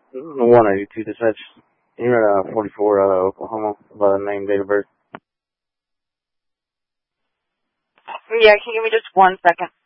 182 dispatch. You're at 44 out of Oklahoma by the name, date of birth. Yeah, can you give me just 1 second?